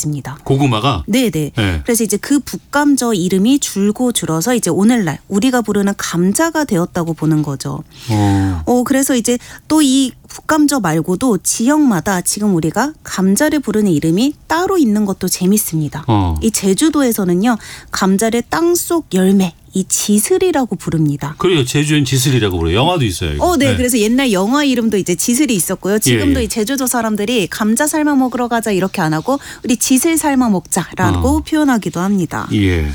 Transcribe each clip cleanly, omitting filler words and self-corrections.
있습니다. 고구마가? 네네. 네. 그래서 이제 그 북감저 이름이 줄고 줄어서 이제 오늘날 우리가 부르는 감자가 되었다고 보는 거죠. 그래서 이제 또 이 북감저 말고도 지역마다 지금 우리가 감자를 부르는 이름이 따로 있는 것도 재밌습니다. 이 제주도에서는요, 감자를 땅속 열매, 이 지슬이라고 부릅니다. 그래요. 제주엔 지슬이라고 그래요. 영화도 있어요. 네. 네. 그래서 옛날 영화 이름도 이제 지슬이 있었고요. 지금도 이 제주도 사람들이 감자 삶아 먹으러 가자 이렇게 안 하고 우리 지슬 삶아 먹자라고 표현하기도 합니다. 예.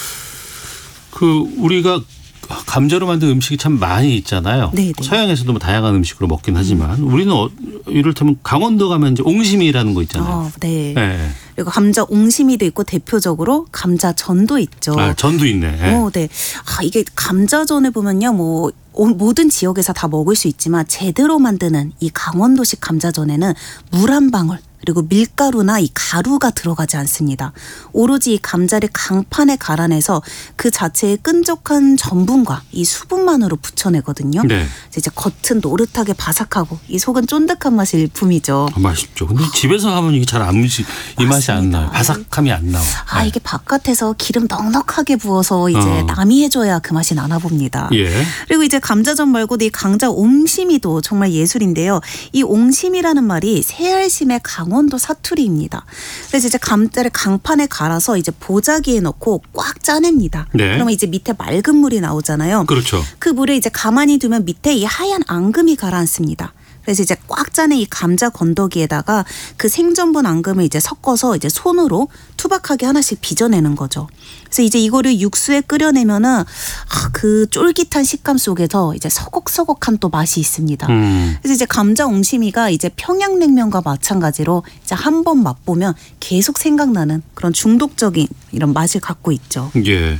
우리가 감자로 만든 음식이 참 많이 있잖아요. 네네. 서양에서도 뭐 다양한 음식으로 먹긴 하지만 우리는 이를테면 강원도 가면 이제 옹심이라는 거 있잖아요. 네. 네. 그리고 감자 옹심이도 있고 대표적으로 감자전도 있죠. 전도 있네. 네. 이게 감자전을 보면요, 뭐 모든 지역에서 다 먹을 수 있지만 제대로 만드는 이 강원도식 감자전에는 물 한 방울 그리고 밀가루나 이 가루가 들어가지 않습니다. 오로지 이 감자를 강판에 갈아내서 그 자체의 끈적한 전분과 이 수분만으로 부쳐내거든요. 네. 이제 겉은 노릇하게 바삭하고 이 속은 쫀득한 맛이 일품이죠. 맛있죠. 근데 집에서 하면 이게 잘 안 묻지, 이 맛이 안 나요. 바삭함이 안 나와. 네. 이게 바깥에서 기름 넉넉하게 부어서 이제 남이 해줘야 그 맛이 나나 봅니다. 예. 그리고 이제 감자전 말고도 이 감자 옹심이도 정말 예술인데요. 이 옹심이라는 말이 새알심의 강원도 사투리입니다. 그래서 이제 감자를 강판에 갈아서 이제 보자기에 넣고 꽉 짜냅니다. 네. 그러면 이제 밑에 맑은 물이 나오잖아요. 그렇죠. 그 물에 이제 가만히 두면 밑에 이 하얀 앙금이 가라앉습니다. 그래서 이제 꽉 짜낸 이 감자 건더기에다가 그 생전분 앙금을 이제 섞어서 이제 손으로 투박하게 하나씩 빚어내는 거죠. 그래서 이제 이거를 육수에 끓여내면은 그 쫄깃한 식감 속에서 이제 서걱서걱한 또 맛이 있습니다. 그래서 이제 감자 옹심이가 이제 평양냉면과 마찬가지로 이제 한 번 맛보면 계속 생각나는 그런 중독적인 이런 맛을 갖고 있죠. 예.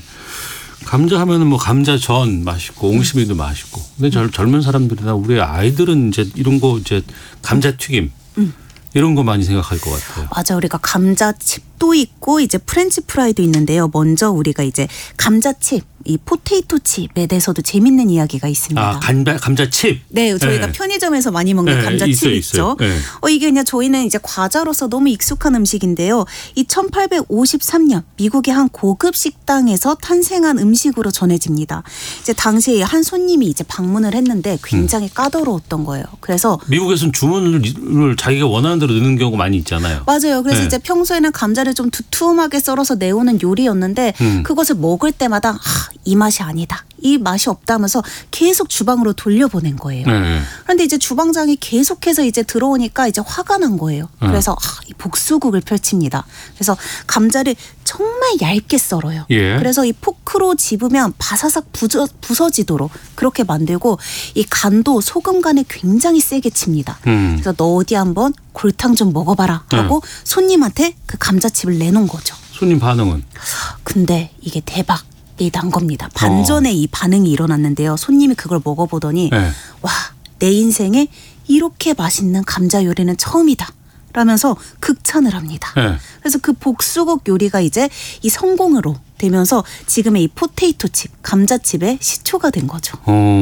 감자 하면은 뭐 감자전 맛있고 옹심이도 맛있고. 근데 젊은 사람들이나 우리 아이들은 이제 이런 거 이제 감자튀김 이런 거 많이 생각할 것 같아요. 맞아, 우리가 감자칩도 있고 이제 프렌치 프라이도 있는데요. 먼저 우리가 이제 감자칩, 이 포테이토 칩에 대해서도 재밌는 이야기가 있습니다. 감자칩. 네, 저희가 편의점에서 많이 먹는 감자칩 있죠. 네. 이게 그냥 저희는 이제 과자로서 너무 익숙한 음식인데요. 이 1853년 미국의 한 고급 식당에서 탄생한 음식으로 전해집니다. 이제 당시에 한 손님이 이제 방문을 했는데 굉장히 까다로웠던 거예요. 그래서 미국에서는 주문을 자기가 원하는 대로 넣는 경우가 많이 있잖아요. 맞아요. 그래서 이제 평소에는 감자를 좀 두툼하게 썰어서 내오는 요리였는데 그것을 먹을 때마다 이 맛이 아니다, 이 맛이 없다면서 계속 주방으로 돌려보낸 거예요. 그런데 이제 주방장이 계속해서 이제 들어오니까 이제 화가 난 거예요. 그래서 이 복수국을 펼칩니다. 그래서 감자를 정말 얇게 썰어요. 예. 그래서 이 포크로 집으면 바사삭 부서지도록 그렇게 만들고 이 간도 소금 간을 굉장히 세게 칩니다. 그래서 너 어디 한번 골탕 좀 먹어봐라 하고 손님한테 그 감자칩을 내놓은 거죠. 손님 반응은? 근데 이게 대박. 난 겁니다. 반전의 이 반응이 일어났는데요. 손님이 그걸 먹어보더니 와, 내 인생에 이렇게 맛있는 감자 요리는 처음이다 라면서 극찬을 합니다. 그래서 그 복수국 요리가 이제 이 성공으로 되면서 지금의 이 포테이토 칩, 감자칩의 시초가 된 거죠.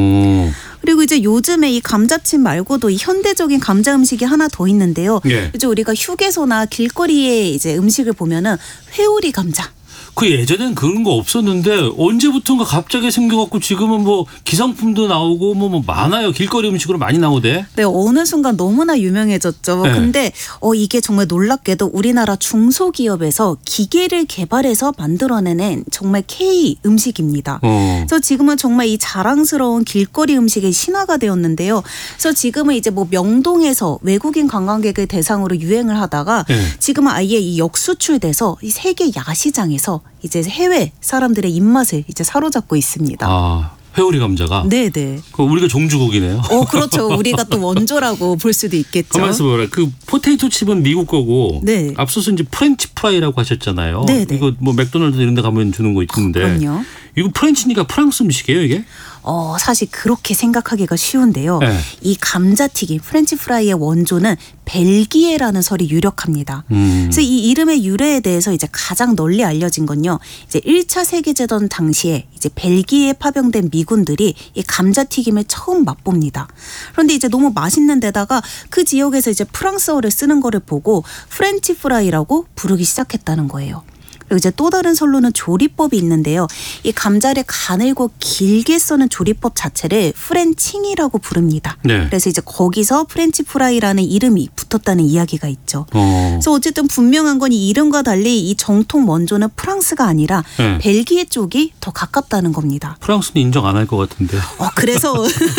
그리고 이제 요즘에 이 감자칩 말고도 이 현대적인 감자 음식이 하나 더 있는데요. 이제 우리가 휴게소나 길거리에 이제 음식을 보면은 회오리 감자. 예전엔 그런 거 없었는데 언제부턴가 갑자기 생겨갖고 지금은 뭐 기성품도 나오고 뭐 많아요. 길거리 음식으로 많이 나오대. 네, 어느 순간 너무나 유명해졌죠. 근데 이게 정말 놀랍게도 우리나라 중소기업에서 기계를 개발해서 만들어내는 정말 K 음식입니다. 그래서 지금은 정말 이 자랑스러운 길거리 음식의 신화가 되었는데요. 그래서 지금은 이제 뭐 명동에서 외국인 관광객을 대상으로 유행을 하다가 지금은 아예 이 역수출돼서 이 세계 야시장에서 이제 해외 사람들의 입맛을 이제 사로잡고 있습니다. 회오리 감자가? 네네. 우리가 종주국이네요. 그렇죠. 우리가 또 원조라고 볼 수도 있겠죠. 가만있어 보라. 그 포테이토 칩은 미국 거고 앞서서 이제 프렌치 프라이라고 하셨잖아요. 네네. 이거 뭐 맥도날드 이런 데 가면 주는 거 있는데 그럼요. 이거 프렌치니까 프랑스 음식이에요, 이게? 사실 그렇게 생각하기가 쉬운데요. 네. 이 감자튀김 프렌치 프라이의 원조는 벨기에라는 설이 유력합니다. 그래서 이 이름의 유래에 대해서 이제 가장 널리 알려진 건요. 이제 1차 세계대전 당시에 이제 벨기에에 파병된 미군들이 이 감자튀김을 처음 맛봅니다. 그런데 이제 너무 맛있는 데다가 그 지역에서 이제 프랑스어를 쓰는 거를 보고 프렌치 프라이라고 부르기 시작했다는 거예요. 그리고 이제 또 다른 설로는 조리법이 있는데요. 이 감자를 가늘고 길게 써는 조리법 자체를 프렌칭이라고 부릅니다. 네. 그래서 이제 거기서 프렌치 프라이라는 이름이 붙었다는 이야기가 있죠. 그래서 어쨌든 분명한 건 이 이름과 달리 이 정통 원조는 프랑스가 아니라 네. 벨기에 쪽이 더 가깝다는 겁니다. 프랑스는 인정 안 할 것 같은데. 그래서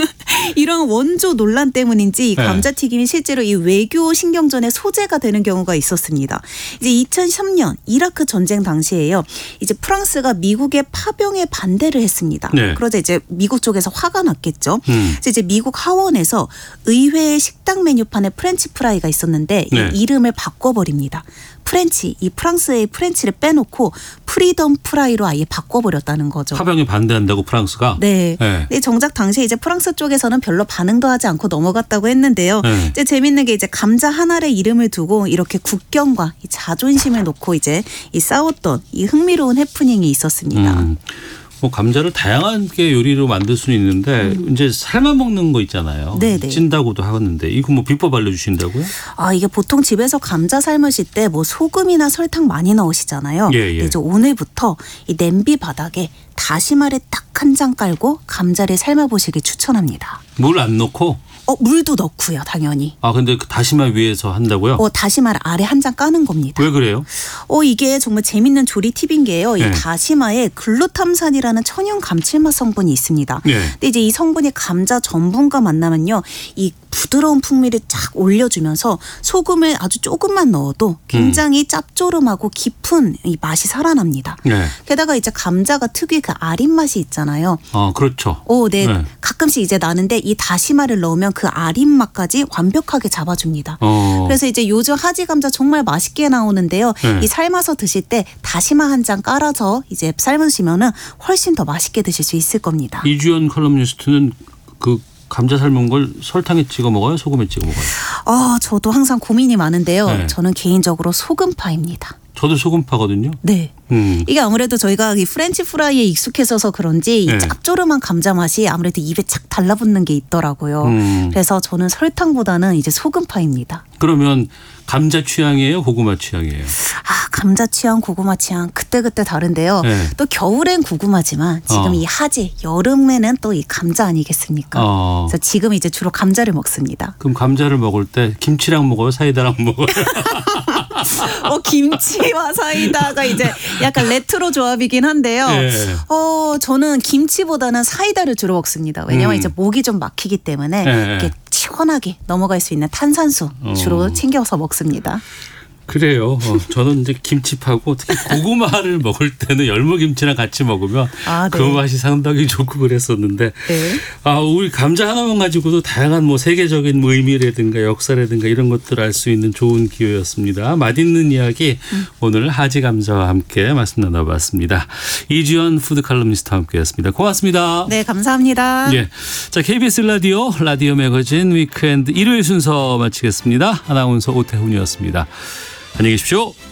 이런 원조 논란 때문인지 이 감자튀김이 실제로 이 외교 신경전의 소재가 되는 경우가 있었습니다. 이제 2003년 이라크 전쟁 당시에요. 이제 프랑스가 미국의 파병에 반대를 했습니다. 네. 그러자 이제 미국 쪽에서 화가 났겠죠. 그래서 이제 미국 하원에서 의회의 식당 메뉴판에 프렌치 프라이가 있었는데 네. 이 이름을 바꿔버립니다. 프렌치, 이 프랑스의 프렌치를 빼놓고 프리덤 프라이로 아예 바꿔버렸다는 거죠. 파병에 반대한다고 프랑스가? 네. 네. 근데 정작 당시에 이제 프랑스 쪽에서는 별로 반응도 하지 않고 넘어갔다고 했는데요. 네. 이제 재밌는 게 이제 감자 한 알의 이름을 두고 이렇게 국경과 이 자존심을 놓고 이제 이 싸웠던 이 흥미로운 해프닝이 있었습니다. 뭐 감자를 다양하게 요리로 만들 수는 있는데 이제 삶아 먹는 거 있잖아요. 네네. 찐다고도 하는데 이거 뭐 비법 알려주신다고요? 이게 보통 집에서 감자 삶으실 때 뭐 소금이나 설탕 많이 넣으시잖아요. 예. 근데 이제 오늘부터 이 냄비 바닥에 다시마를 딱 한 장 깔고 감자를 삶아 보시길 추천합니다. 물 안 넣고? 물도 넣고요, 당연히. 근데 그 다시마 위에서 한다고요? 다시마를 아래 한 장 까는 겁니다. 왜 그래요? 이게 정말 재밌는 조리 팁인 게요. 네. 이 다시마에 글루탐산이라는 천연 감칠맛 성분이 있습니다. 네. 근데 이제 이 성분이 감자 전분과 만나면요, 이 부드러운 풍미를 쫙 올려주면서 소금을 아주 조금만 넣어도 굉장히 짭조름하고 깊은 이 맛이 살아납니다. 네. 게다가 이제 감자가 특유의 그 아린 맛이 있잖아요. 그렇죠. 네. 네. 가끔씩 이제 나는데 이 다시마를 넣으면 그 아린 맛까지 완벽하게 잡아줍니다. 그래서 이제 요즘 하지 감자 정말 맛있게 나오는데요. 네. 이 삶아서 드실 때 다시마 한 장 깔아서 이제 삶으시면은 훨씬 더 맛있게 드실 수 있을 겁니다. 이주연 컬럼니스트는 그 감자 삶은 걸 설탕에 찍어 먹어요? 소금에 찍어 먹어요? 저도 항상 고민이 많은데요. 네. 저는 개인적으로 소금파입니다. 저도 소금파거든요. 네. 이게 아무래도 저희가 이 프렌치 프라이에 익숙해져서 그런지 네. 이 짭조름한 감자 맛이 아무래도 입에 착 달라붙는 게 있더라고요. 그래서 저는 설탕보다는 이제 소금파입니다. 그러면 감자 취향이에요? 고구마 취향이에요? 감자 취향, 고구마 취향 그때그때 다른데요. 네. 또 겨울엔 고구마지만 지금 이 하지 여름에는 또 이 감자 아니겠습니까? 그래서 지금 이제 주로 감자를 먹습니다. 그럼 감자를 먹을 때 김치랑 먹어요? 사이다랑 먹어요? 김치와 사이다가 이제 약간 레트로 조합이긴 한데요. 네. 저는 김치보다는 사이다를 주로 먹습니다. 왜냐하면 이제 목이 좀 막히기 때문에 네. 이렇게 시원하게 넘어갈 수 있는 탄산수 주로 챙겨서 먹습니다. 그래요. 저는 이제 김치파고 특히 고구마를 먹을 때는 열무김치랑 같이 먹으면 네. 그 맛이 상당히 좋고 그랬었는데 네. 우리 감자 하나만 가지고도 다양한 뭐 세계적인 뭐 의미라든가 역사라든가 이런 것들 알 수 있는 좋은 기회였습니다. 맛있는 이야기 오늘 하지 감자와 함께 말씀 나눠봤습니다. 이주연 푸드 칼럼니스트와 함께했습니다. 고맙습니다. 네, 감사합니다. 예. 자, KBS 라디오 매거진 위크엔드 일요일 순서 마치겠습니다. 아나운서 오태훈이었습니다. 안녕히 계십시오.